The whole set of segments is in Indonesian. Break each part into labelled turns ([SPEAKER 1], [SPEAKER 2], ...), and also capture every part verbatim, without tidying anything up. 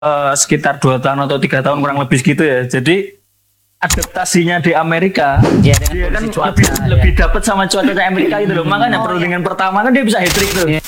[SPEAKER 1] uh, sekitar dua tahun atau tiga tahun kurang lebih gitu ya. Jadi adaptasinya di Amerika,
[SPEAKER 2] ya,
[SPEAKER 1] dia kan
[SPEAKER 2] cuaca,
[SPEAKER 1] lebih,
[SPEAKER 2] ya.
[SPEAKER 1] lebih dapat sama cuaca Amerika gitu loh. Makanya oh, pertandingan ya. pertama kan dia bisa hat trick tuh. Ya.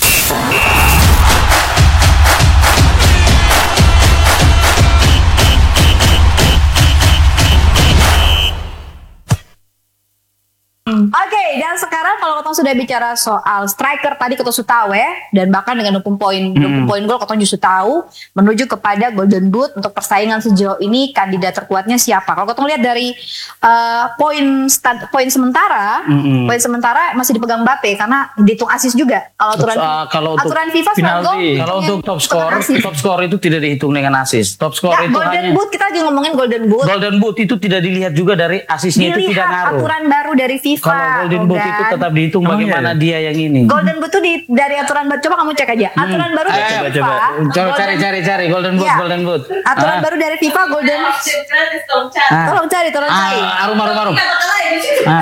[SPEAKER 3] Oke, okay, dan sekarang kalau Kotong sudah bicara soal striker tadi Kotong sudah tahu ya, dan bahkan dengan dua puluh poin, dua puluh poin gol Kotong justru tahu menuju kepada Golden Boot untuk persaingan sejauh ini kandidat terkuatnya siapa? Kalau Kotong lihat dari uh, poin start, poin sementara, mm-hmm. poin sementara masih dipegang Mbappe karena dihitung assist juga. Kalau aturan
[SPEAKER 2] uh, kalau
[SPEAKER 3] aturan FIFA
[SPEAKER 2] penalti, kalau untuk top score, top score itu tidak dihitung dengan assist. Top score
[SPEAKER 3] ya,
[SPEAKER 2] itu
[SPEAKER 3] Golden
[SPEAKER 2] hanya
[SPEAKER 3] Boot, kita juga ngomongin Golden Boot.
[SPEAKER 2] Golden Boot itu tidak dilihat juga dari assistnya, itu tidak ngaruh.
[SPEAKER 3] Aturan baru dari FIFA.
[SPEAKER 2] Kalau Golden Boot itu tetap dihitung, oh, bagaimana iya. dia yang ini.
[SPEAKER 3] Golden Boot itu di, dari aturan baru, coba kamu cek aja. Aturan hmm. baru dari
[SPEAKER 2] eh,
[SPEAKER 3] FIFA.
[SPEAKER 2] Coba, coba cari cari cari Golden Boot, ya. Golden Boot.
[SPEAKER 3] Aturan
[SPEAKER 2] ah.
[SPEAKER 3] baru dari FIFA Golden. Ah. Tolong cari, tolong cari.
[SPEAKER 2] Ah, arum arum arum. Ah.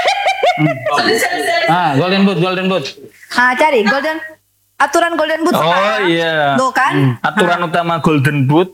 [SPEAKER 2] ah, Golden Boot, Golden Boot.
[SPEAKER 3] Ah, cari Golden. Aturan Golden Boot.
[SPEAKER 1] Oh sekarang. Iya.
[SPEAKER 3] Tuh kan?
[SPEAKER 1] Hmm. Aturan ah. utama Golden Boot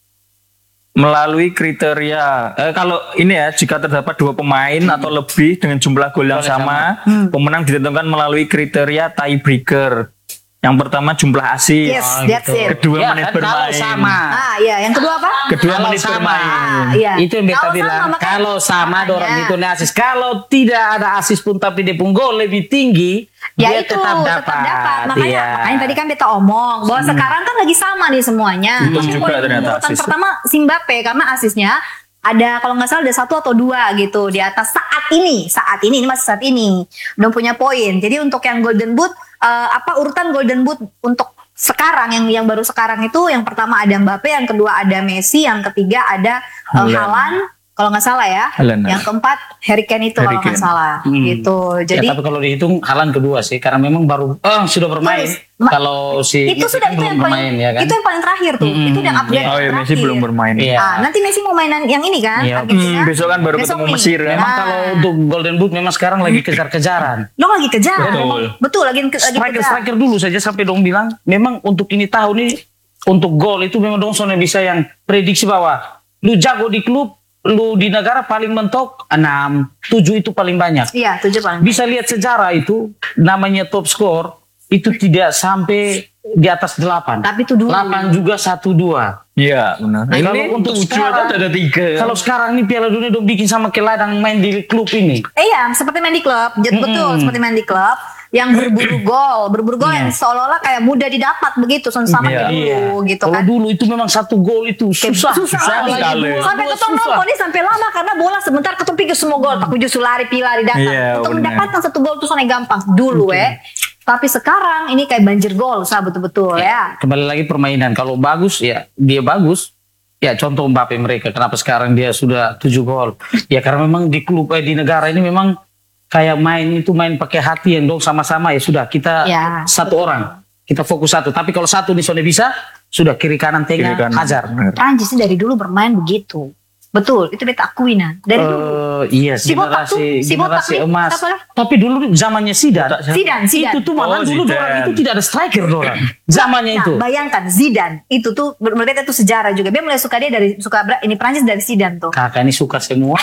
[SPEAKER 1] melalui kriteria eh, kalau ini ya, jika terdapat dua pemain hmm. atau lebih dengan jumlah gol yang sama, sama. Hmm. pemenang ditentukan melalui kriteria tiebreaker. Yang pertama jumlah assist,
[SPEAKER 3] yes, that's
[SPEAKER 1] gitu.
[SPEAKER 3] it.
[SPEAKER 1] Kedua
[SPEAKER 2] ya,
[SPEAKER 1] menit
[SPEAKER 2] kan,
[SPEAKER 1] bermain.
[SPEAKER 2] Kalau sama.
[SPEAKER 3] Ah, iya. Yang kedua apa?
[SPEAKER 1] Kedua
[SPEAKER 2] kalau
[SPEAKER 1] menit
[SPEAKER 2] sama.
[SPEAKER 1] bermain.
[SPEAKER 3] Ah, iya.
[SPEAKER 2] Itu yang beta
[SPEAKER 3] kalau
[SPEAKER 2] bilang.
[SPEAKER 3] Sama,
[SPEAKER 2] kalau sama
[SPEAKER 3] makanya.
[SPEAKER 2] orang itu assist. Kalau tidak ada assist pun tapi dia pun gol lebih tinggi,
[SPEAKER 3] ya
[SPEAKER 2] dia
[SPEAKER 3] itu,
[SPEAKER 2] tetap dapat.
[SPEAKER 3] Tetap dapat. Makanya,
[SPEAKER 2] iya.
[SPEAKER 3] makanya tadi kan beta omong bahwa hmm. sekarang kan lagi sama nih semuanya.
[SPEAKER 1] Hmm,
[SPEAKER 3] Terus
[SPEAKER 1] juga ternyata
[SPEAKER 3] urutan
[SPEAKER 1] assist.
[SPEAKER 3] pertama Mbappe karena asisnya ada kalau nggak salah ada satu atau dua gitu di atas saat ini, saat ini ini masih saat ini belum punya poin. Jadi untuk yang Golden Boot uh, apa urutan Golden Boot untuk sekarang yang yang baru sekarang itu yang pertama ada Mbappe, yang kedua ada Messi, yang ketiga ada um, Haaland kalau nggak salah ya.
[SPEAKER 1] Haaland.
[SPEAKER 3] Yang keempat Harry Kane itu Harry kalau nggak salah hmm. gitu. Jadi
[SPEAKER 2] ya, tapi kalau dihitung Haaland kedua sih karena memang baru oh, sudah bermain.
[SPEAKER 3] Terus,
[SPEAKER 2] kalau si
[SPEAKER 3] itu sudah itu yang paling
[SPEAKER 2] ya kan?
[SPEAKER 3] itu yang paling terakhir tuh. Hmm. Itu yang update
[SPEAKER 1] yeah. Oh iya, Messi belum bermain.
[SPEAKER 3] Yeah. Ah, nanti Messi mau mainan yang ini kan?
[SPEAKER 2] Yeah.
[SPEAKER 3] Hmm,
[SPEAKER 1] besok kan baru besok ketemu nih. Mesir.
[SPEAKER 2] Memang nah. kalau untuk Golden Boot memang sekarang lagi kejar-kejaran.
[SPEAKER 3] Lo lagi kejar.
[SPEAKER 1] Betul.
[SPEAKER 3] Betul lagi, lagi
[SPEAKER 2] striker,
[SPEAKER 3] kejar.
[SPEAKER 2] Striker dulu saja sampai dong bilang memang untuk ini tahun ini untuk gol itu memang dong soalnya bisa yang prediksi bahwa lu jago di klub, lu di negara paling mentok enam, tujuh itu paling banyak.
[SPEAKER 3] Iya, tujuh paling.
[SPEAKER 2] Bisa lihat sejarah itu namanya top score itu tidak sampai di atas delapan.
[SPEAKER 3] Tapi itu dulu.
[SPEAKER 2] delapan juga satu dua.
[SPEAKER 1] Iya, benar.
[SPEAKER 2] Nah, ini untuk sekarang
[SPEAKER 1] ada tiga.
[SPEAKER 2] Kalau sekarang ini Piala Dunia dong bikin sama keladang main di klub ini.
[SPEAKER 3] Eh, iya, seperti main di klub. Betul, mm-hmm. seperti main di klub. Yang berburu gol, berburu gol yeah. yang seolah-olah kayak mudah didapat begitu, sama
[SPEAKER 2] yeah.
[SPEAKER 3] kayak dulu
[SPEAKER 2] yeah.
[SPEAKER 3] gitu
[SPEAKER 2] kan. Kalau dulu itu memang satu gol itu susah,
[SPEAKER 3] susah, susah
[SPEAKER 1] sekali.
[SPEAKER 3] Sampai ketemu nonton ini sampai lama karena bola sebentar ketemu pikir semua gol, tapi justru lari pilari datang.
[SPEAKER 1] Yeah,
[SPEAKER 3] untuk
[SPEAKER 1] bener.
[SPEAKER 3] mendapatkan satu gol itu sangat gampang dulu ya. Tapi sekarang ini kayak banjir gol, sah betul-betul ya.
[SPEAKER 2] ya. Kembali lagi permainan, kalau bagus ya dia bagus. Ya contoh Mbappe mereka, kenapa sekarang dia sudah tujuh gol? Ya karena memang di klub eh, di negara ini memang kayak main itu main pakai hati yang dong sama-sama ya sudah kita ya, satu betul. orang kita fokus satu. Tapi kalau satu nih sudah bisa sudah kiri kanan tengah kanan. Hajar.
[SPEAKER 3] Prancis dari dulu bermain begitu. Betul, itu beta akui nah. Dari uh, dulu.
[SPEAKER 2] Iya, si generasi si generasi emas. Tapi dulu zamannya Zidane.
[SPEAKER 3] Zidane, Zidane.
[SPEAKER 2] Itu tuh malah oh, dulu orang itu tidak ada striker orang. Zamannya
[SPEAKER 3] nah,
[SPEAKER 2] itu.
[SPEAKER 3] Bayangkan Zidane itu tuh mereka itu sejarah juga. Dia mulai suka dia dari suka ini Prancis dari Zidane tuh.
[SPEAKER 2] Kakak ini suka semua.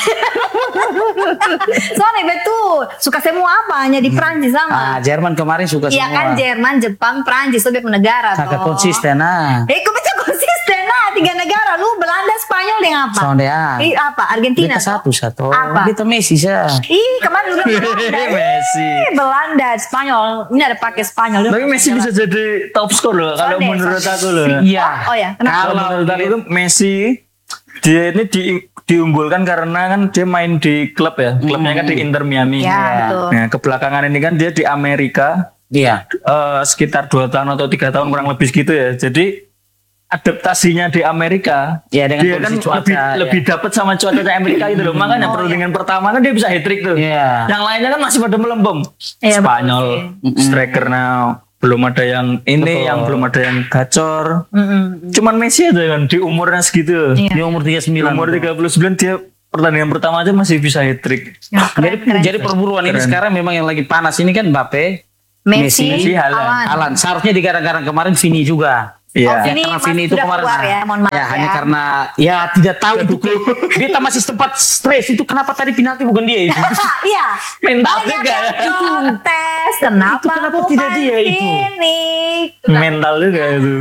[SPEAKER 3] Soalnya betul suka semua apa hanya di Prancis sama.
[SPEAKER 2] Ah, Jerman kemarin suka
[SPEAKER 3] ya, semua. Iya kan Jerman, Jepang, Prancis itu negara tuh.
[SPEAKER 2] Kakak konsisten ah.
[SPEAKER 3] Eh, kok bisa konsisten ah tiga negara lu Belanda, Spanyol dengan apa?
[SPEAKER 2] Soalnya
[SPEAKER 3] Ih, apa? Argentina.
[SPEAKER 2] Kita satu satu.
[SPEAKER 3] Apa?
[SPEAKER 2] Kita Messi sih.
[SPEAKER 3] Ih, kemarin udah Belanda.
[SPEAKER 1] Messi.
[SPEAKER 3] Belanda, Spanyol. Ini ada pakai Spanyol.
[SPEAKER 1] Tapi Messi bisa jadi top skor loh kalau menurut aku loh.
[SPEAKER 2] Iya.
[SPEAKER 3] Oh, oh ya.
[SPEAKER 1] Kalau menurut aku itu Messi dia ini di, diunggulkan karena kan dia main di klub ya. Klubnya kan di Inter Miami.
[SPEAKER 3] Ya, betul.
[SPEAKER 1] Nah, kebelakangan ini kan dia di Amerika.
[SPEAKER 2] Iya.
[SPEAKER 1] Uh, sekitar dua tahun atau tiga tahun kurang lebih gitu ya. Jadi adaptasinya di Amerika,
[SPEAKER 2] ya, dengan
[SPEAKER 1] dia kan
[SPEAKER 2] cuaca,
[SPEAKER 1] lebih,
[SPEAKER 2] ya.
[SPEAKER 1] lebih dapat sama cuaca Amerika itu loh. Makanya oh, pertandingan ya. pertama kan dia bisa hat trick tuh.
[SPEAKER 2] Yeah.
[SPEAKER 1] Yang lainnya kan masih pada melempem.
[SPEAKER 3] Yeah,
[SPEAKER 1] Spanyol,
[SPEAKER 3] betul.
[SPEAKER 1] striker now, belum ada yang ini, betul. yang belum ada yang gacor.
[SPEAKER 3] Mm-hmm.
[SPEAKER 1] Cuman Messi aja kan di umurnya segitu.
[SPEAKER 3] Yeah.
[SPEAKER 2] Di umur tiga puluh sembilan.
[SPEAKER 1] Di umur tiga puluh sembilan dia pertandingan pertama aja masih bisa hat trick.
[SPEAKER 3] Ya,
[SPEAKER 2] jadi keren. jadi perburuan keren. Ini sekarang memang yang lagi panas ini kan Mbappe,
[SPEAKER 3] Messi,
[SPEAKER 2] Messi
[SPEAKER 3] Haaland.
[SPEAKER 2] Haaland. Seharusnya di gara-gara kemarin Vini juga.
[SPEAKER 1] Iya.
[SPEAKER 3] Oh, Vini
[SPEAKER 2] karena
[SPEAKER 3] mas-
[SPEAKER 2] Vini itu
[SPEAKER 3] sudah
[SPEAKER 2] kemarin
[SPEAKER 3] keluar ya, mohon maaf
[SPEAKER 2] ya,
[SPEAKER 3] ya.
[SPEAKER 2] hanya karena ya tidak tahu itu dia tak masih sempat stres itu kenapa tadi penalti bukan dia itu.
[SPEAKER 3] Iya.
[SPEAKER 2] Mental
[SPEAKER 3] Banyak
[SPEAKER 2] juga
[SPEAKER 3] yang
[SPEAKER 2] ya.
[SPEAKER 3] protes. Kenapa,
[SPEAKER 2] Itu kenapa
[SPEAKER 3] bukan
[SPEAKER 2] tidak dia itu?
[SPEAKER 3] Vini?
[SPEAKER 1] Mental juga itu.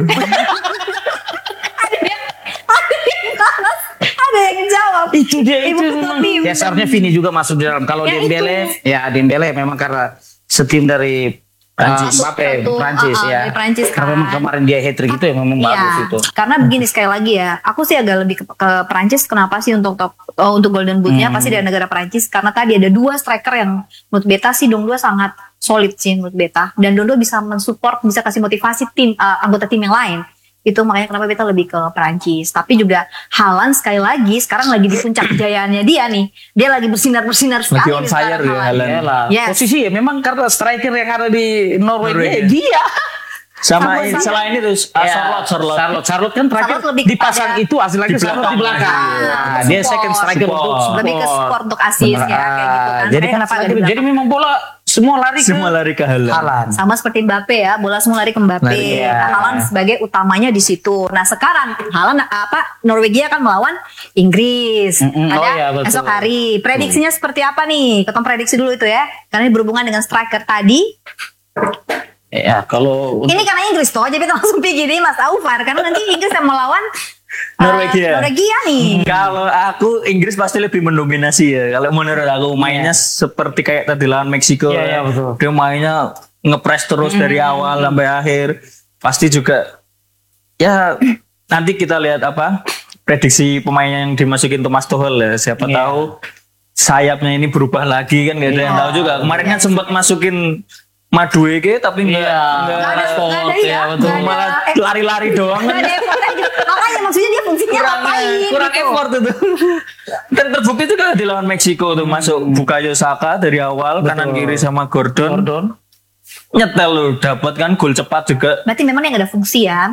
[SPEAKER 3] Ada yang ada yang balas, ada yang jawab.
[SPEAKER 2] Itu dia
[SPEAKER 3] Ibu
[SPEAKER 2] itu
[SPEAKER 3] ketua
[SPEAKER 2] memang.
[SPEAKER 3] tim.
[SPEAKER 2] Ya seharusnya Vini juga masuk di dalam. Kalau
[SPEAKER 3] Ya,
[SPEAKER 2] Dembele ya Dembele memang karena setim dari
[SPEAKER 1] Prancis.
[SPEAKER 2] uh, Mbappe
[SPEAKER 3] Satu,
[SPEAKER 2] Prancis
[SPEAKER 3] uh, uh,
[SPEAKER 2] ya.
[SPEAKER 3] dari Prancis,
[SPEAKER 2] Karena
[SPEAKER 3] kan.
[SPEAKER 2] memang kemarin dia hat trick itu yang memang bagus
[SPEAKER 3] Iya,
[SPEAKER 2] itu.
[SPEAKER 3] karena begini sekali lagi ya, aku sih agak lebih ke, ke Perancis. Kenapa sih untuk top, oh, untuk Golden Boot-nya
[SPEAKER 2] Hmm.
[SPEAKER 3] pasti dari negara Perancis karena tadi ada dua striker yang menurut beta sih dong dua sangat solid sih menurut beta dan dua bisa mensupport, bisa kasih motivasi tim uh, anggota tim yang lain. Itu makanya kenapa beta lebih ke Perancis. Tapi juga Haaland sekali lagi sekarang lagi di puncak kejayaannya dia nih. Dia lagi bersinar-bersinar sekali.
[SPEAKER 1] Lagi on
[SPEAKER 3] nih
[SPEAKER 1] fire
[SPEAKER 3] sekarang
[SPEAKER 1] ya,
[SPEAKER 3] Haaland.
[SPEAKER 1] Haaland.
[SPEAKER 2] Iyalah.
[SPEAKER 3] Yes.
[SPEAKER 2] Posisi ya memang karena striker yang ada di Norway,
[SPEAKER 1] Norway,
[SPEAKER 2] dia, dia.
[SPEAKER 1] Sama
[SPEAKER 3] Sama-
[SPEAKER 1] ini,
[SPEAKER 3] sama-
[SPEAKER 1] selain itu ah,
[SPEAKER 2] Ya,
[SPEAKER 1] Charlotte, Charlotte.
[SPEAKER 2] Charlotte, Charlotte kan terakhir
[SPEAKER 3] Charlotte lebih
[SPEAKER 2] dipasang
[SPEAKER 3] kepada-
[SPEAKER 2] itu hasil lagi
[SPEAKER 1] Di
[SPEAKER 2] Charlotte di
[SPEAKER 1] belakang.
[SPEAKER 2] belakang.
[SPEAKER 3] Ah,
[SPEAKER 2] Nah,
[SPEAKER 3] untuk
[SPEAKER 2] dia
[SPEAKER 3] support.
[SPEAKER 2] second striker
[SPEAKER 1] Support.
[SPEAKER 2] untuk support.
[SPEAKER 3] Lebih ke support untuk assist ya kayak gitu kan.
[SPEAKER 2] Jadi
[SPEAKER 3] Eh,
[SPEAKER 2] kan
[SPEAKER 3] kenapa ada di
[SPEAKER 2] jadi
[SPEAKER 3] belakang?
[SPEAKER 2] memang bola semua lari
[SPEAKER 1] Semua
[SPEAKER 2] ke
[SPEAKER 1] lari ke Haaland.
[SPEAKER 2] Haaland.
[SPEAKER 3] Sama seperti Mbappe ya, bola semua lari ke Mbappe.
[SPEAKER 1] Lari,
[SPEAKER 2] ya.
[SPEAKER 3] Nah, Haaland sebagai utamanya di situ. Nah sekarang Haaland apa? Norwegia akan melawan Inggris
[SPEAKER 2] Mm-mm.
[SPEAKER 3] pada
[SPEAKER 2] Oh, iya, betul.
[SPEAKER 3] esok hari. Prediksinya seperti apa nih? Kita prediksi dulu itu ya, karena ini berhubungan dengan striker tadi.
[SPEAKER 2] Ya, kalau
[SPEAKER 3] Ini karena Inggris toh, jadi kita langsung pergi nih Mas Aufar, karena nanti Inggris yang melawan uh,
[SPEAKER 1] Norwegia.
[SPEAKER 3] Norwegia nih.
[SPEAKER 1] Kalau aku Inggris pasti lebih mendominasi ya. Kalau menurut aku mainnya seperti kayak tadi lawan Meksiko.
[SPEAKER 2] Iya, iya, betul.
[SPEAKER 1] Dia mainnya ngepres terus dari awal sampai akhir. Pasti juga ya nanti kita lihat apa prediksi pemain yang dimasukin Thomas Tuchel ya. Siapa
[SPEAKER 2] Iya.
[SPEAKER 1] tahu sayapnya ini berubah lagi kan nggak ada yang tahu juga. Kemarin kan sempat masukin Madueke tapi nggak
[SPEAKER 2] Iya.
[SPEAKER 1] nggak
[SPEAKER 3] Nggak ada,
[SPEAKER 2] Sport,
[SPEAKER 3] nggak ada
[SPEAKER 2] ya,
[SPEAKER 3] ya,
[SPEAKER 2] betul.
[SPEAKER 3] nggak ada.
[SPEAKER 1] malah
[SPEAKER 3] Eh,
[SPEAKER 1] lari-lari doang.
[SPEAKER 3] nggak ada effort aja. Makanya maksudnya dia fungsinya
[SPEAKER 1] kurang
[SPEAKER 3] ngapain?
[SPEAKER 1] kurang
[SPEAKER 3] gitu.
[SPEAKER 1] effort itu. Dan terbukti juga di lawan Meksiko tuh masuk Bukayo Saka dari awal kanan kiri sama Gordon.
[SPEAKER 2] Gordon.
[SPEAKER 1] Nyetel loh, dapat kan gol cepat juga.
[SPEAKER 3] Berarti memang dia nggak ada fungsi ya.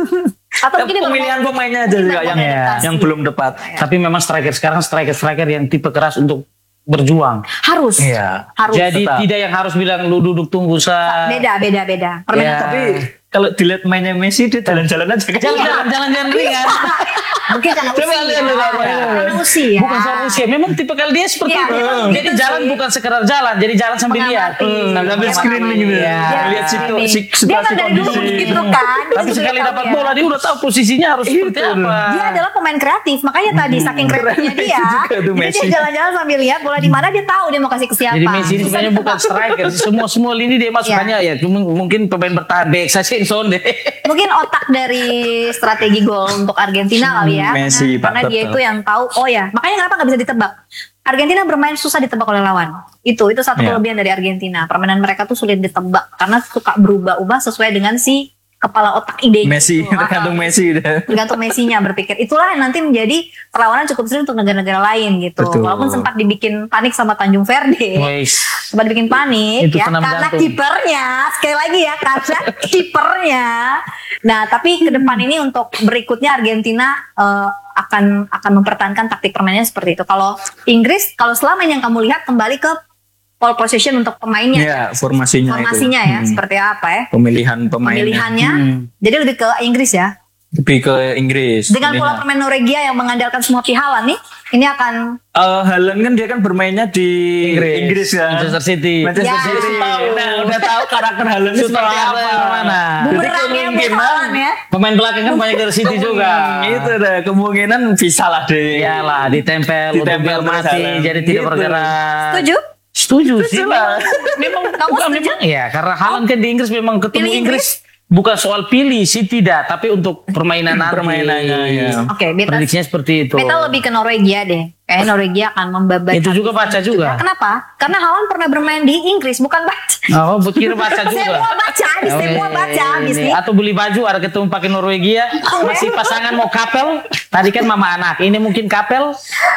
[SPEAKER 3] Atau
[SPEAKER 1] Ya,
[SPEAKER 3] mungkin dia
[SPEAKER 1] pemilihan
[SPEAKER 3] baru-
[SPEAKER 1] pemainnya aja
[SPEAKER 3] mungkin
[SPEAKER 1] juga
[SPEAKER 3] baru
[SPEAKER 1] yang
[SPEAKER 3] adaptasi.
[SPEAKER 1] yang belum tepat.
[SPEAKER 2] Tapi memang striker sekarang striker-striker yang tipe keras untuk berjuang.
[SPEAKER 3] harus.
[SPEAKER 1] Iya.
[SPEAKER 3] Harus.
[SPEAKER 2] Jadi
[SPEAKER 1] tetap.
[SPEAKER 2] tidak yang harus bilang lu duduk tunggu sa.
[SPEAKER 3] beda beda beda. Permainan
[SPEAKER 2] Ya.
[SPEAKER 1] Tapi kalau dilihat mainnya Messi dia jalan-jalan aja. kan.
[SPEAKER 2] Jalan-jalan jalan-jalan ringan.
[SPEAKER 3] mungkin karena
[SPEAKER 1] Coba
[SPEAKER 3] usia.
[SPEAKER 1] lihat dulu apa ya.
[SPEAKER 3] Karena usia.
[SPEAKER 2] Bukan soal usia, memang tipe kali dia seperti
[SPEAKER 3] Iya,
[SPEAKER 2] itu.
[SPEAKER 3] memang
[SPEAKER 2] Jadi
[SPEAKER 3] gitu
[SPEAKER 2] jalan
[SPEAKER 3] sih.
[SPEAKER 2] bukan sekedar jalan, jadi jalan sambil lihat.
[SPEAKER 3] Mengamati.
[SPEAKER 2] Hmm,
[SPEAKER 1] Sambil
[SPEAKER 3] Dia
[SPEAKER 1] screening gitu.
[SPEAKER 2] Iya.
[SPEAKER 1] Lihat situ
[SPEAKER 3] Ini.
[SPEAKER 1] si-
[SPEAKER 3] Dia
[SPEAKER 1] situasi
[SPEAKER 3] kan dari dulu
[SPEAKER 1] kondisi.
[SPEAKER 3] begitu kan. Dia
[SPEAKER 2] Tapi
[SPEAKER 3] juga
[SPEAKER 2] sekali
[SPEAKER 3] tahu
[SPEAKER 2] dapat
[SPEAKER 3] ya.
[SPEAKER 2] bola dia udah tahu posisinya harus seperti
[SPEAKER 1] Itu.
[SPEAKER 2] apa.
[SPEAKER 3] Dia adalah pemain kreatif, makanya tadi saking kreatifnya dia,
[SPEAKER 1] Itu juga tuh
[SPEAKER 3] jadi
[SPEAKER 1] Messi.
[SPEAKER 3] dia jalan-jalan sambil lihat bola di mana dia tahu dia mau kasih ke siapa.
[SPEAKER 2] Jadi Messi ini
[SPEAKER 3] Bisa
[SPEAKER 2] sebenarnya bukan
[SPEAKER 3] ditebak.
[SPEAKER 2] striker, semua semua lini dia masuk
[SPEAKER 3] Iya.
[SPEAKER 2] hanya ya cuma mungkin pemain bertahan back saja Sonde.
[SPEAKER 3] Mungkin otak dari strategi gol untuk Argentina kali ya.
[SPEAKER 1] Messi,
[SPEAKER 3] karena, karena
[SPEAKER 1] Pak,
[SPEAKER 3] dia
[SPEAKER 1] betul.
[SPEAKER 3] itu yang tahu. Oh ya, makanya kenapa nggak bisa ditebak? Argentina bermain susah ditebak oleh lawan. Itu itu satu
[SPEAKER 1] Iya.
[SPEAKER 3] kelebihan dari Argentina. Permainan mereka tuh sulit ditebak karena suka berubah-ubah sesuai dengan si kepala otak ide.
[SPEAKER 1] Messi, tergantung Messi udah.
[SPEAKER 3] Tergantung Messi-nya berpikir. Itulah yang nanti menjadi perlawanan cukup sulit untuk negara-negara lain gitu.
[SPEAKER 1] Betul.
[SPEAKER 3] Walaupun sempat dibikin panik sama Tanjung Verde.
[SPEAKER 2] Wes.
[SPEAKER 3] Sempat bikin panik
[SPEAKER 2] Itu
[SPEAKER 3] ya
[SPEAKER 2] senam
[SPEAKER 3] karena
[SPEAKER 2] jantung.
[SPEAKER 3] kipernya sekali lagi ya karena kipernya. Nah tapi ke depan ini untuk berikutnya Argentina eh, akan akan mempertahankan taktik permainannya seperti itu. Kalau Inggris kalau selama ini yang kamu lihat kembali ke pole position untuk pemainnya,
[SPEAKER 1] Iya, formasinya itu.
[SPEAKER 3] formasinya ya
[SPEAKER 1] Hmm.
[SPEAKER 3] seperti apa ya
[SPEAKER 1] Pemilihan pemainnya.
[SPEAKER 3] pemilihannya.
[SPEAKER 2] Hmm.
[SPEAKER 3] Jadi lebih ke Inggris ya.
[SPEAKER 1] Lebih ke Inggris.
[SPEAKER 3] Dengan pola
[SPEAKER 1] Pemilihan.
[SPEAKER 3] permain Norwegia yang mengandalkan semua pihalan nih, ini akan
[SPEAKER 1] Eh, Haaland kan dia kan bermainnya di
[SPEAKER 2] Inggris.
[SPEAKER 1] Inggris, kan.
[SPEAKER 2] Manchester City.
[SPEAKER 1] Manchester
[SPEAKER 3] Ya.
[SPEAKER 1] City. Nah, udah tahu karakter Haaland itu
[SPEAKER 2] Seperti
[SPEAKER 1] seperti
[SPEAKER 2] apa,
[SPEAKER 1] apa.
[SPEAKER 2] yang mana?
[SPEAKER 1] Jadi
[SPEAKER 3] bumerang ya buat
[SPEAKER 1] kemungkinan
[SPEAKER 3] Haaland ya.
[SPEAKER 2] Pemain belakang kan banyak dari City juga.
[SPEAKER 1] itu deh kemungkinan bisa lah deh.
[SPEAKER 2] Iyalah ditempel,
[SPEAKER 1] Ditempel
[SPEAKER 2] ditempel
[SPEAKER 1] terus
[SPEAKER 2] mati
[SPEAKER 1] Haaland.
[SPEAKER 2] jadi tidak
[SPEAKER 1] Gitu.
[SPEAKER 2] bergerak.
[SPEAKER 3] Setuju?
[SPEAKER 2] Setuju sih.
[SPEAKER 1] Setuju lah.
[SPEAKER 2] Memang
[SPEAKER 3] Kamu
[SPEAKER 2] bukan
[SPEAKER 3] setuju?
[SPEAKER 2] memang ya karena Haaland kan di Inggris memang ketemu
[SPEAKER 3] Pilih
[SPEAKER 2] Inggris. Bukan soal pilih sih tidak, tapi untuk permainan nanti.
[SPEAKER 1] Permainannya, ya.
[SPEAKER 3] Oke, beta
[SPEAKER 2] Prediksinya seperti itu.
[SPEAKER 3] Beta lebih ke Norwegia deh. Kayaknya Norwegia akan membabat.
[SPEAKER 2] Itu juga baca juga.
[SPEAKER 3] Kenapa? Karena Haaland pernah bermain di Inggris, bukan baca.
[SPEAKER 2] Oh, kira baca juga.
[SPEAKER 3] Semua baca, habis
[SPEAKER 2] Oh,
[SPEAKER 3] semua
[SPEAKER 2] ini-
[SPEAKER 3] baca, habis
[SPEAKER 2] ini.
[SPEAKER 3] nih.
[SPEAKER 2] Atau beli baju ada ketemu pakai Norwegia, masih pasangan mau kapel. Tadi kan mama anak, ini mungkin kapel.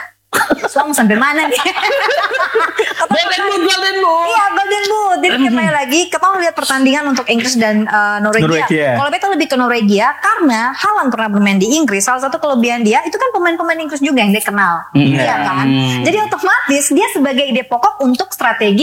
[SPEAKER 3] Suam sampai mana nih?
[SPEAKER 2] Golden Boot, Golden Boot.
[SPEAKER 3] Iya, Golden Boot. Jadi kembali lagi, kita mau lihat pertandingan untuk Inggris dan uh, Norwegia.
[SPEAKER 1] Norwegia.
[SPEAKER 3] Kalau beta lebih ke Norwegia karena Haaland pernah bermain di Inggris. Salah satu kelebihan dia itu kan pemain-pemain Inggris juga yang dia kenal,
[SPEAKER 2] Hmm.
[SPEAKER 3] iya kan. Jadi otomatis dia sebagai ide pokok untuk strategi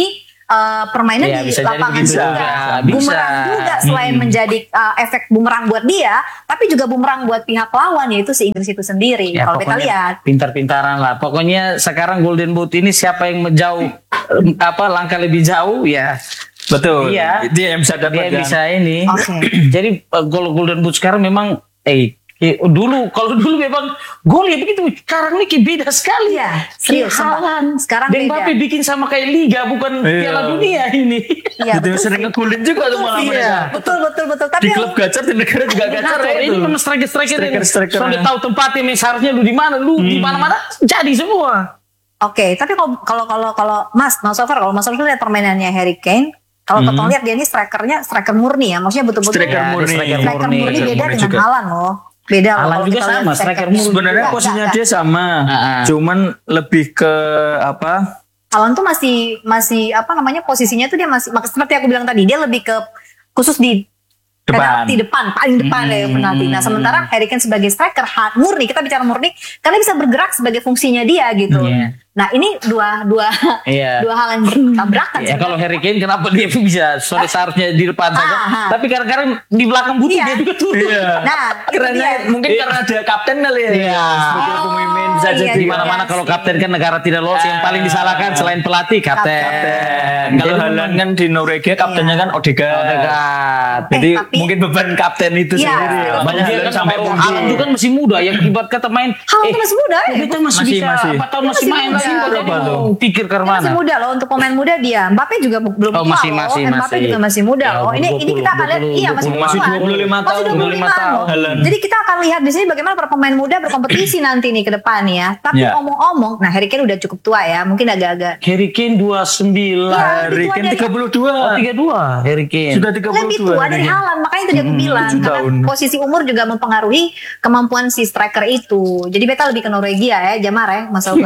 [SPEAKER 3] uh, permainan
[SPEAKER 2] Iya,
[SPEAKER 3] di
[SPEAKER 2] bisa jadi
[SPEAKER 3] lapangan
[SPEAKER 2] begitu
[SPEAKER 3] juga.
[SPEAKER 2] juga. Bisa.
[SPEAKER 3] Bumerang juga selain menjadi uh, efek bumerang buat dia, tapi juga bumerang buat pihak lawan yaitu si Inggris itu sendiri.
[SPEAKER 2] Ya,
[SPEAKER 3] Kalau kita
[SPEAKER 2] pokoknya
[SPEAKER 3] lihat.
[SPEAKER 2] pintar-pintaran lah. Pokoknya sekarang Golden Boot ini siapa yang menjauh em, apa langkah lebih jauh ya
[SPEAKER 1] Betul.
[SPEAKER 2] Iya.
[SPEAKER 1] Dia yang bisa dapat
[SPEAKER 2] dia
[SPEAKER 1] kan.
[SPEAKER 2] bisa ini.
[SPEAKER 3] Oke.
[SPEAKER 2] Jadi uh, gol Golden Boot sekarang memang eh eh, dulu kalau dulu memang gol ya begitu. Sekarang ini kayak beda sekali.
[SPEAKER 3] Iya,
[SPEAKER 2] Kayak
[SPEAKER 3] serius, sumpah.
[SPEAKER 2] Haaland.
[SPEAKER 3] Sekarang
[SPEAKER 2] Dan
[SPEAKER 3] beda.
[SPEAKER 2] Mbappe bikin sama kayak liga bukan
[SPEAKER 1] Iya.
[SPEAKER 2] Piala Dunia ini.
[SPEAKER 3] Iya,
[SPEAKER 1] Gitu
[SPEAKER 3] betul
[SPEAKER 1] sering
[SPEAKER 3] sih.
[SPEAKER 1] ngegulin juga tuh malah
[SPEAKER 2] Iya.
[SPEAKER 1] mereka.
[SPEAKER 3] Betul betul betul. Tapi
[SPEAKER 1] Di
[SPEAKER 3] yang-
[SPEAKER 1] klub gacor di negara juga gacor
[SPEAKER 2] Nah,
[SPEAKER 1] ya
[SPEAKER 2] ini
[SPEAKER 1] itu.
[SPEAKER 2] memang striker-striker ini.
[SPEAKER 1] Striker-striker.
[SPEAKER 2] Soalnya tahu tempatnya, men, seharusnya lu di mana, lu di
[SPEAKER 1] Hmm.
[SPEAKER 2] mana-mana jadi semua.
[SPEAKER 3] Oke, tapi kalau kalau kalau kalau Mas, Mas Sofar, kalau Mas Sofar lihat permainannya Harry Kane, kalau
[SPEAKER 1] Hmm.
[SPEAKER 3] Ketong lihat dia ini strikernya striker murni ya, maksudnya betul-betul
[SPEAKER 1] Striker
[SPEAKER 2] Ya,
[SPEAKER 1] murni.
[SPEAKER 2] striker
[SPEAKER 3] striker
[SPEAKER 2] murni,
[SPEAKER 3] murni
[SPEAKER 1] striker
[SPEAKER 3] beda
[SPEAKER 1] murni
[SPEAKER 3] dengan
[SPEAKER 1] juga.
[SPEAKER 3] Haaland loh. Beda loh.
[SPEAKER 2] Haaland
[SPEAKER 3] kalau
[SPEAKER 2] juga
[SPEAKER 3] kita lihat
[SPEAKER 2] sama, striker
[SPEAKER 3] strikernya.
[SPEAKER 2] murni.
[SPEAKER 1] Sebenarnya
[SPEAKER 3] Enggak,
[SPEAKER 1] posisinya
[SPEAKER 3] enggak,
[SPEAKER 1] dia sama.
[SPEAKER 2] Ah.
[SPEAKER 1] Cuman lebih ke apa?
[SPEAKER 3] Haaland tuh masih masih apa namanya posisinya tuh dia masih mak- seperti aku bilang tadi dia lebih ke khusus di
[SPEAKER 1] Depan.
[SPEAKER 3] penalti depan paling depan ya penalti. Nah sementara Harry Kane sebagai striker hard murni kita bicara murni karena bisa bergerak sebagai fungsinya dia gitu.
[SPEAKER 2] Iya.
[SPEAKER 3] Nah ini dua dua
[SPEAKER 2] Iya.
[SPEAKER 3] dua hal yang bertabrakan.
[SPEAKER 2] Ya kalau Harry Kane kenapa dia bisa sorry seharusnya di depan saja,
[SPEAKER 3] Ah, ah.
[SPEAKER 2] tapi kadang-kadang di belakang butuh
[SPEAKER 3] Iya.
[SPEAKER 2] dia juga turun.
[SPEAKER 1] Iya.
[SPEAKER 3] Nah itu
[SPEAKER 1] Karena
[SPEAKER 3] dia.
[SPEAKER 1] mungkin karena ada kapten kali ya.
[SPEAKER 2] Iya.
[SPEAKER 1] Sebagai pemimpin bisa
[SPEAKER 3] Oh,
[SPEAKER 1] jadi
[SPEAKER 3] iya,
[SPEAKER 2] Di
[SPEAKER 3] iya.
[SPEAKER 2] mana-mana kalau kapten kan negara tidak lolos, yang paling disalahkan selain pelatih kapten.
[SPEAKER 1] Kapten. Kalau
[SPEAKER 2] Jadi
[SPEAKER 1] Haaland
[SPEAKER 2] memang-
[SPEAKER 1] kan di Norwegia kaptennya
[SPEAKER 3] Iya.
[SPEAKER 1] kan Odegaard.
[SPEAKER 2] Odegaard.
[SPEAKER 1] Jadi
[SPEAKER 3] Eh, tapi-
[SPEAKER 1] mungkin beban kapten itu
[SPEAKER 3] Iya.
[SPEAKER 1] sendiri.
[SPEAKER 3] Betul.
[SPEAKER 1] Makanya
[SPEAKER 2] Dia
[SPEAKER 1] Haaland
[SPEAKER 2] kan
[SPEAKER 1] sampai
[SPEAKER 2] baru
[SPEAKER 1] tinggi.
[SPEAKER 2] Haaland itu kan masih muda, yang ibarat kata main.
[SPEAKER 3] Haaland tuh masih muda ya.
[SPEAKER 2] Kita masih,
[SPEAKER 1] Masih,
[SPEAKER 2] bisa
[SPEAKER 1] masih.
[SPEAKER 2] empat tahun
[SPEAKER 3] Dia
[SPEAKER 2] masih
[SPEAKER 3] masih
[SPEAKER 2] main
[SPEAKER 3] muda.
[SPEAKER 2] lagi. Kok jadi
[SPEAKER 1] Berapa
[SPEAKER 2] mau
[SPEAKER 1] tuh?
[SPEAKER 2] pikir ke
[SPEAKER 3] Dia
[SPEAKER 2] mana?
[SPEAKER 3] masih muda loh untuk pemain muda dia. Mbappe juga bu- belum
[SPEAKER 2] Oh,
[SPEAKER 3] tua
[SPEAKER 2] masih,
[SPEAKER 3] loh.
[SPEAKER 2] masih,
[SPEAKER 3] Mbappe
[SPEAKER 2] masih.
[SPEAKER 3] juga masih muda
[SPEAKER 2] Ya,
[SPEAKER 3] loh. Ini ini kita akan lihat iya masih
[SPEAKER 2] dua puluh,
[SPEAKER 1] masih
[SPEAKER 3] muda.
[SPEAKER 1] dua puluh lima
[SPEAKER 3] Masih
[SPEAKER 1] tahun,
[SPEAKER 3] dua puluh lima tahun.
[SPEAKER 1] Haaland.
[SPEAKER 3] Jadi kita akan lihat di sini bagaimana para pemain muda berkompetisi nanti nih ke depan ya. Tapi
[SPEAKER 1] Ya.
[SPEAKER 3] omong-omong, nah Harry Kane udah cukup tua ya. Mungkin agak-agak
[SPEAKER 2] Harry Kane dua puluh sembilan.
[SPEAKER 3] Iya,
[SPEAKER 1] Harry
[SPEAKER 3] lebih tua
[SPEAKER 1] Kane
[SPEAKER 3] dari-
[SPEAKER 1] tiga puluh dua.
[SPEAKER 2] Oh, tiga puluh dua Harry Kane.
[SPEAKER 1] Sudah tiga puluh dua.
[SPEAKER 3] lebih tua dari Haaland, makanya tadi aku bilang
[SPEAKER 1] tujuh
[SPEAKER 3] karena
[SPEAKER 1] tahun.
[SPEAKER 3] posisi umur juga mempengaruhi kemampuan si striker itu. Jadi beta lebih ke Norwegia ya, Jamar ya, Mas Alvaro.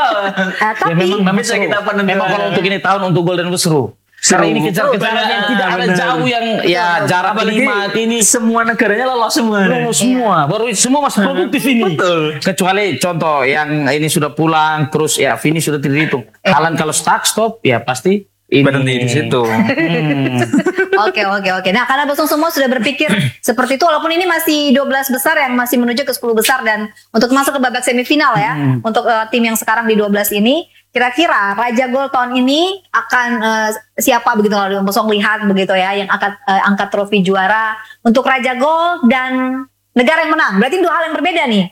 [SPEAKER 3] Nah,
[SPEAKER 2] Ya
[SPEAKER 3] tapi
[SPEAKER 2] memang memang
[SPEAKER 1] Bisa
[SPEAKER 2] seru.
[SPEAKER 1] kita penentuan.
[SPEAKER 2] Memang kalau untuk ini tahun untuk Golden Boot seru. Karena
[SPEAKER 1] Seru.
[SPEAKER 2] ini kejar-kejaran
[SPEAKER 1] Benar,
[SPEAKER 2] yang tidak ada
[SPEAKER 1] benar.
[SPEAKER 2] jauh yang ya jarak
[SPEAKER 1] Apalagi
[SPEAKER 2] lima ini
[SPEAKER 1] semua negaranya lolos semua.
[SPEAKER 2] lolos semua. Baru semua masih produktif ini.
[SPEAKER 1] Betul.
[SPEAKER 2] Kecuali contoh yang ini sudah pulang terus ya finish sudah tidak dihitung. Haaland kalau start stop ya pasti ini.
[SPEAKER 1] Berhenti di situ.
[SPEAKER 2] Hmm.
[SPEAKER 3] Oke oke oke. Nah karena bosong semua sudah berpikir seperti itu, walaupun ini masih dua belas besar yang masih menuju ke sepuluh besar dan untuk masuk ke babak semifinal ya, untuk eh, tim yang sekarang di dua belas ini, kira-kira Raja Gol tahun ini akan eh, siapa begitu kalau bosong lihat begitu ya, yang akan eh, angkat trofi juara untuk Raja Gol dan negara yang menang. Berarti dua hal yang berbeda nih.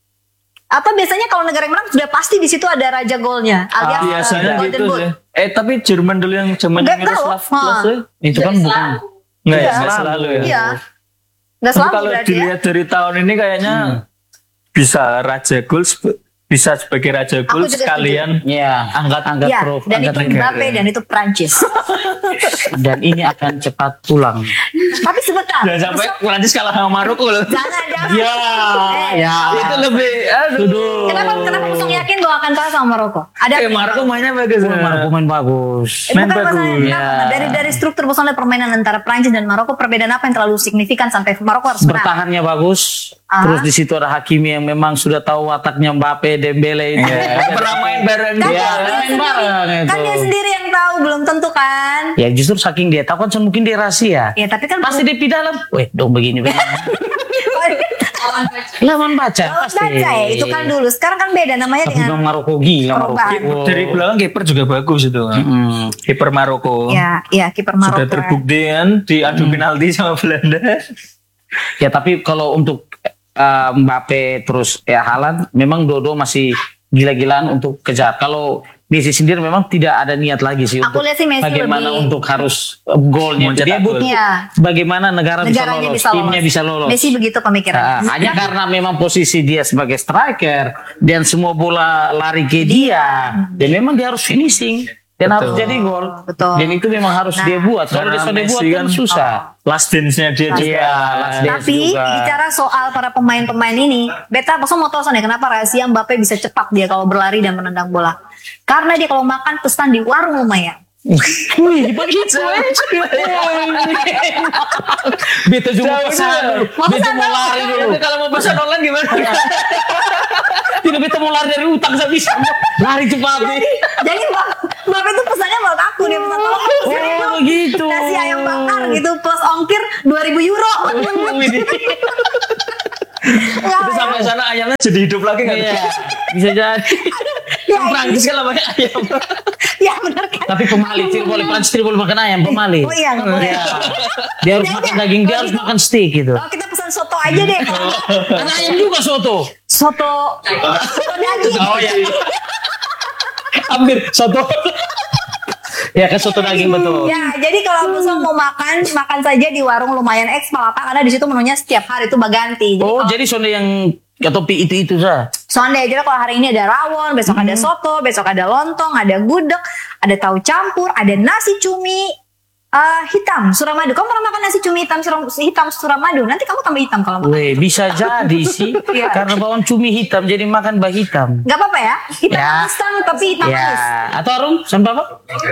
[SPEAKER 3] Atau biasanya kalau negara yang menang sudah pasti di situ ada Raja Golnya, alias eh,
[SPEAKER 1] Biasanya
[SPEAKER 3] Golden
[SPEAKER 1] gitu
[SPEAKER 3] Boot.
[SPEAKER 1] sih. Eh tapi Jerman dulu yang zaman
[SPEAKER 3] Nggak
[SPEAKER 1] Miroslav
[SPEAKER 3] tahu.
[SPEAKER 1] Klose.
[SPEAKER 2] Itu kan bukan.
[SPEAKER 1] Enggak ya,
[SPEAKER 3] Iya.
[SPEAKER 1] nggak selalu ya.
[SPEAKER 3] Iya. Nggak
[SPEAKER 1] Tapi
[SPEAKER 3] selalu
[SPEAKER 1] kalau
[SPEAKER 3] berarti ya.
[SPEAKER 1] dilihat dari tahun ini kayaknya bisa Raja Gol sebe- bisa sebagai Raja Gol
[SPEAKER 3] juga
[SPEAKER 1] sekalian
[SPEAKER 2] Ya,
[SPEAKER 1] angkat angkat
[SPEAKER 3] Ya,
[SPEAKER 2] trofi,
[SPEAKER 3] dan
[SPEAKER 2] angkat
[SPEAKER 3] itu
[SPEAKER 2] negara.
[SPEAKER 3] Mbappe dan itu Prancis.
[SPEAKER 2] Dan ini akan cepat pulang.
[SPEAKER 3] Tapi sebentar.
[SPEAKER 1] Jangan sampai Prancis kalah sama Maroko loh.
[SPEAKER 3] Jangan, jangan.
[SPEAKER 1] Ya,
[SPEAKER 3] Eh,
[SPEAKER 2] ya.
[SPEAKER 1] itu lebih aduh.
[SPEAKER 3] Kenapa kenapa Kusung yakin bahwa akan kalah sama Maroko? Ada
[SPEAKER 1] Eh Maroko mainnya bagus.
[SPEAKER 2] Maroko main bagus.
[SPEAKER 3] Eh,
[SPEAKER 1] main
[SPEAKER 3] bukan masalah
[SPEAKER 1] bagus.
[SPEAKER 3] kenapa.
[SPEAKER 2] Ya.
[SPEAKER 3] Dari dari struktur personal permainan antara Prancis dan Maroko, perbedaan apa yang terlalu signifikan sampai Maroko harus menang?
[SPEAKER 2] Bertahannya bagus.
[SPEAKER 3] Ah.
[SPEAKER 2] Terus di situ ada Hakimi yang memang sudah tahu wataknya Mbappe, Dembele itu.
[SPEAKER 1] Ya, pernah main bareng
[SPEAKER 3] Kan
[SPEAKER 1] dia.
[SPEAKER 3] dia,
[SPEAKER 2] main
[SPEAKER 3] sendiri,
[SPEAKER 2] bareng itu.
[SPEAKER 3] kan dia sendiri yang tahu, belum tentu kan?
[SPEAKER 2] Ya justru saking dia tahu kan mungkin dia rahasia.
[SPEAKER 3] Ya tapi kan
[SPEAKER 2] Pasti dia di dalam. Weh dong begini begini. Lawan baca
[SPEAKER 3] Kalau
[SPEAKER 2] pasti.
[SPEAKER 3] baca ya, itu kan dulu. Sekarang kan beda namanya
[SPEAKER 2] Tapi
[SPEAKER 3] dengan
[SPEAKER 2] memang Maroko gila
[SPEAKER 3] Perubahan.
[SPEAKER 2] Maroko.
[SPEAKER 1] Dari belakang kiper juga bagus itu.
[SPEAKER 2] Hmm.
[SPEAKER 1] Kiper Maroko.
[SPEAKER 3] ya, ya kiper Maroko.
[SPEAKER 1] Sudah terbukti kan diadu penalti sama Belanda.
[SPEAKER 2] Ya tapi kalau untuk uh, Mbappe terus ya Haaland memang Dodo masih gila-gilaan untuk kejar. Kalau Messi sendiri memang tidak ada niat lagi sih
[SPEAKER 3] Aku
[SPEAKER 2] untuk
[SPEAKER 3] lihat sih Messi
[SPEAKER 2] bagaimana
[SPEAKER 3] lebih-
[SPEAKER 2] untuk harus uh, golnya.
[SPEAKER 1] Mencetak
[SPEAKER 2] Dia
[SPEAKER 1] gol.
[SPEAKER 2] butuh
[SPEAKER 3] Iya.
[SPEAKER 2] bagaimana negara bisa
[SPEAKER 3] Negaranya
[SPEAKER 2] lolos,
[SPEAKER 3] bisa lolos.
[SPEAKER 2] timnya bisa lolos.
[SPEAKER 3] Messi begitu pemikirannya.
[SPEAKER 2] Nah, hanya karena memang posisi dia sebagai striker dan semua bola lari ke dia, dan memang dia harus finishing dan
[SPEAKER 1] Betul.
[SPEAKER 2] harus jadi gol.
[SPEAKER 3] Betul.
[SPEAKER 2] Dan itu memang harus
[SPEAKER 3] Nah,
[SPEAKER 2] dia buat. Kalau dia
[SPEAKER 1] karena
[SPEAKER 2] sudah buat
[SPEAKER 1] Messi
[SPEAKER 2] kan
[SPEAKER 1] kan-
[SPEAKER 2] susah.
[SPEAKER 1] Last dance-nya dia juga.
[SPEAKER 2] Iya, last dance
[SPEAKER 3] Tapi
[SPEAKER 2] juga.
[SPEAKER 3] bicara soal para pemain-pemain ini, beta maksudnya mau tahu soalnya kenapa rahasia Mbappe bisa cepat dia kalau berlari dan menendang bola. Karena dia kalau makan pesan di warung lumayan.
[SPEAKER 2] Wih, begitu eh. Beta juga
[SPEAKER 1] Jauh
[SPEAKER 2] pesan
[SPEAKER 1] dulu.
[SPEAKER 2] dulu. Beta mau lari dulu.
[SPEAKER 1] Itu kalau mau pesan online gimana?
[SPEAKER 2] Tidak beta mau lari dari utang saya bisa. Lari cepat nih.
[SPEAKER 3] Jadi Mbak, Mbappe itu pesannya buat aku, dia pesan tolong
[SPEAKER 2] gitu.
[SPEAKER 3] Nasi ayam bakar gitu plus ongkir dua ribu euro. Enggak,
[SPEAKER 1] Itu
[SPEAKER 3] ya.
[SPEAKER 1] sampai sana ayamnya jadi hidup lagi nggak?
[SPEAKER 2] Iya, bisa jadi.
[SPEAKER 3] Ya,
[SPEAKER 2] Kan Prancis kan namanya ayam.
[SPEAKER 3] ya bener kan.
[SPEAKER 2] Tapi pemali, tidak boleh Prancis tidak boleh makan ayam, pemali.
[SPEAKER 3] Oh iya, nggak boleh.
[SPEAKER 2] Iya. Dia harus
[SPEAKER 3] Udah,
[SPEAKER 2] makan
[SPEAKER 3] udah.
[SPEAKER 2] daging, dia
[SPEAKER 3] Kalau
[SPEAKER 2] harus
[SPEAKER 3] gitu-
[SPEAKER 2] makan steak gitu.
[SPEAKER 3] Oh, kita pesan soto aja deh.
[SPEAKER 2] Kan ayam juga soto.
[SPEAKER 3] Soto, soto daging.
[SPEAKER 1] Oh iya.
[SPEAKER 2] Hampir soto. Ya kan soto daging betul.
[SPEAKER 3] Ya, jadi kalau Busong mau makan, makan saja di warung lumayan X Palapa karena di situ menunya setiap hari itu berganti. Jadi
[SPEAKER 2] Oh,
[SPEAKER 3] kalau
[SPEAKER 2] jadi sonde yang katopi itu-itu sah.
[SPEAKER 3] Sonde aja kalau hari ini ada rawon, besok ada soto, besok ada lontong, ada gudeg, ada tahu campur, ada nasi cumi eh, hitam Suramadu. Kamu pernah makan nasi cumi hitam Suram- hitam Suramadu? Nanti kamu tambah hitam kalau makan.
[SPEAKER 2] Weh, bisa jadi sih.
[SPEAKER 3] Iya.
[SPEAKER 2] Karena bawang cumi hitam jadi makan bah hitam.
[SPEAKER 3] Gak apa-apa ya? Hitam
[SPEAKER 2] Ya.
[SPEAKER 3] instan tapi hitam
[SPEAKER 2] Ya,
[SPEAKER 3] manis.
[SPEAKER 2] atau Arum sampai apa?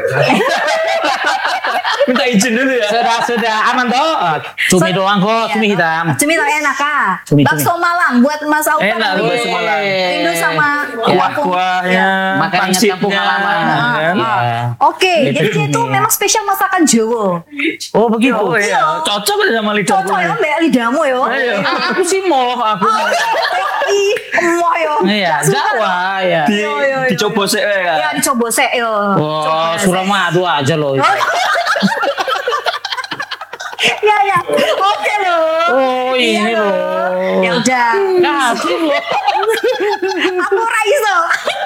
[SPEAKER 1] Minta izin dulu ya.
[SPEAKER 2] Sudah sudah aman toh. Ah, Cumi
[SPEAKER 3] So-
[SPEAKER 2] doang kok,
[SPEAKER 3] Iya,
[SPEAKER 2] cumi hitam.
[SPEAKER 3] Cumi hitam enak ah.
[SPEAKER 2] Cumi,
[SPEAKER 3] Bakso Malang buat Mas Aupa.
[SPEAKER 1] Enak tuh
[SPEAKER 3] nih.
[SPEAKER 1] bakso Malang.
[SPEAKER 3] Rindu sama
[SPEAKER 1] Kuah-kuahnya,
[SPEAKER 2] Makan ingat kampung
[SPEAKER 1] pangsitnya,
[SPEAKER 2] halaman.
[SPEAKER 1] kan?
[SPEAKER 2] Iya.
[SPEAKER 3] Oke, jadi dia itu memang spesial masakan Jawa.
[SPEAKER 2] Oh begitu.
[SPEAKER 1] Oh iya, cocok aja sama lidah
[SPEAKER 3] Cocok ya mbak lidahmu yo.
[SPEAKER 1] Ayo.
[SPEAKER 2] Ah, aku sih mau aku.
[SPEAKER 3] Ih, emoh yo.
[SPEAKER 2] Iya, Jawa ya.
[SPEAKER 1] Di,
[SPEAKER 3] Yo, yo, yo,
[SPEAKER 1] dicoba sih
[SPEAKER 3] Ya
[SPEAKER 1] ya.
[SPEAKER 3] dicoba sih yo.
[SPEAKER 2] Wah, Suramadu aja loh.
[SPEAKER 3] Ya ya. Oke loh.
[SPEAKER 2] Oh, ini
[SPEAKER 3] Iya
[SPEAKER 2] loh.
[SPEAKER 3] Ya udah.
[SPEAKER 2] Kasih loh.
[SPEAKER 3] Aku Raiso.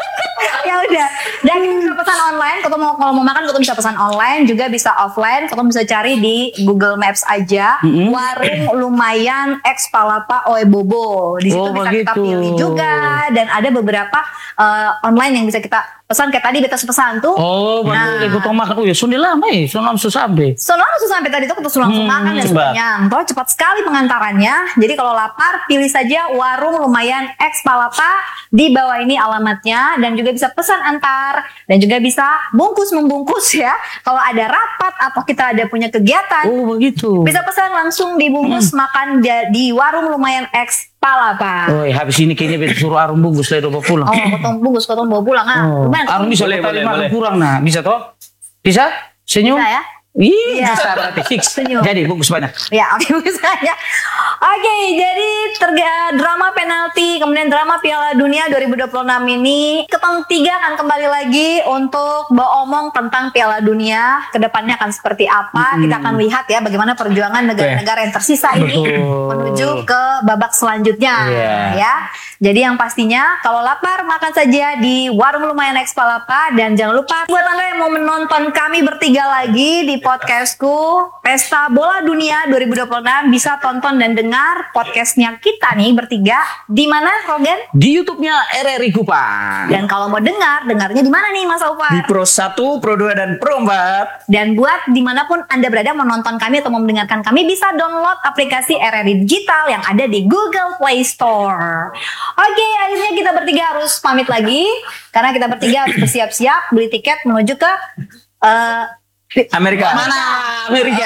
[SPEAKER 3] Ya udah. Dan kita bisa pesan online. Kalau mau kalau mau makan, kita bisa pesan online, juga bisa offline. Kita bisa cari di Google Maps aja. Warung lumayan X Palapa Oebobo. Di situ
[SPEAKER 2] Oh,
[SPEAKER 3] bisa kita
[SPEAKER 2] begitu.
[SPEAKER 3] pilih juga. Dan ada beberapa eh, online yang bisa kita pesan. Kayak tadi Beta pesan tuh.
[SPEAKER 2] Oh,
[SPEAKER 3] Nah.
[SPEAKER 2] baru ikut makan. Oh ya, sudah lama ya, sudah lama susah sampai.
[SPEAKER 3] Soalnya langsung sampai tadi tuh kita langsung
[SPEAKER 2] Hmm,
[SPEAKER 3] makan dan
[SPEAKER 2] coba.
[SPEAKER 3] kenyang. Toh cepat sekali pengantarannya. Jadi kalau lapar pilih saja warung lumayan X Palapa, di bawah ini alamatnya, dan juga bisa pesan antar dan juga bisa bungkus membungkus ya. Kalau ada rapat atau kita ada punya kegiatan,
[SPEAKER 2] Oh, begitu.
[SPEAKER 3] bisa pesan langsung dibungkus makan di, di warung lumayan X Palapa.
[SPEAKER 2] Oh, habis ini kayaknya betul suruh Arum bungkus lah udah pulang.
[SPEAKER 3] Oh, potong bungkus, potong bawa pulang ah.
[SPEAKER 2] Oh,
[SPEAKER 3] Lumayan,
[SPEAKER 2] Arum bisa
[SPEAKER 1] Boleh,
[SPEAKER 2] boleh,
[SPEAKER 1] boleh,
[SPEAKER 2] makan
[SPEAKER 1] boleh.
[SPEAKER 2] kurang nah, bisa toh? Bisa? Senyum?
[SPEAKER 3] bisa ya?
[SPEAKER 2] Ih,
[SPEAKER 3] Iya.
[SPEAKER 2] bisa berarti fix.
[SPEAKER 3] Senyum.
[SPEAKER 2] Jadi bungkus banyak.
[SPEAKER 3] Ya, oke bungkus aja. Oke, jadi terga drama penalti, kemudian drama Piala Dunia dua ribu dua puluh enam ini, ketong tiga akan kembali lagi untuk beromong tentang Piala Dunia. Kedepannya akan seperti apa? Kita akan lihat ya bagaimana perjuangan negara-negara yang tersisa ini
[SPEAKER 2] Betul.
[SPEAKER 3] menuju ke babak selanjutnya,
[SPEAKER 2] Iya.
[SPEAKER 3] ya. Jadi yang pastinya kalau lapar makan saja di warung lumayan X Palapa, dan jangan lupa buat Anda yang mau menonton kami bertiga lagi di podcastku Pesta Bola Dunia dua ribu dua puluh enam, bisa tonton dan dengar podcastnya kita nih bertiga di mana, Rogen?
[SPEAKER 2] Di YouTube-nya R R I Kupang.
[SPEAKER 3] Dan kalau mau dengar, dengarnya di mana nih Mas
[SPEAKER 1] Di
[SPEAKER 3] Aufar?
[SPEAKER 1] Pro satu, Pro dua, dan Pro empat.
[SPEAKER 3] Dan buat dimanapun Anda berada menonton kami atau mau mendengarkan kami, bisa download aplikasi R R I Digital yang ada di Google Play Store. Oke, akhirnya kita bertiga harus pamit lagi karena kita bertiga harus bersiap-siap beli tiket menuju ke eh,
[SPEAKER 1] Amerika.
[SPEAKER 2] Mana? Amerika.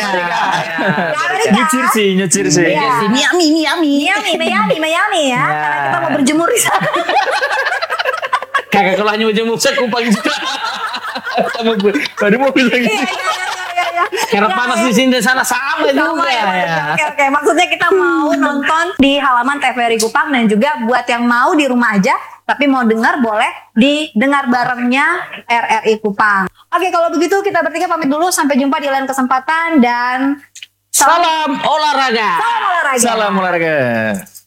[SPEAKER 3] ke Amerika.
[SPEAKER 1] New Jersey, New Jersey.
[SPEAKER 3] Iya.
[SPEAKER 2] Miami, Miami.
[SPEAKER 3] Miami, Miami, Miami ya.
[SPEAKER 2] Ya.
[SPEAKER 3] Karena kita mau berjemur di sana.
[SPEAKER 2] Kakak kalau hanya jemur saya kupang juga.
[SPEAKER 1] Kamu baru mau bilang
[SPEAKER 3] Iya,
[SPEAKER 1] gitu.
[SPEAKER 3] iya, iya, iya, iya.
[SPEAKER 2] Karena
[SPEAKER 3] Ya,
[SPEAKER 2] panas
[SPEAKER 3] ya.
[SPEAKER 2] di sini dan sana sama
[SPEAKER 3] Sama
[SPEAKER 2] juga
[SPEAKER 3] ya,
[SPEAKER 2] ya.
[SPEAKER 3] Oke, oke. Maksudnya kita mau nonton di halaman T V R I Kupang, dan juga buat yang mau di rumah aja tapi mau dengar, boleh didengar barengnya R R I Kupang. Oke, kalau begitu kita bertiga pamit dulu, sampai jumpa di lain kesempatan, dan
[SPEAKER 2] Salam olahraga.
[SPEAKER 3] salam olahraga.
[SPEAKER 1] Salam olahraga.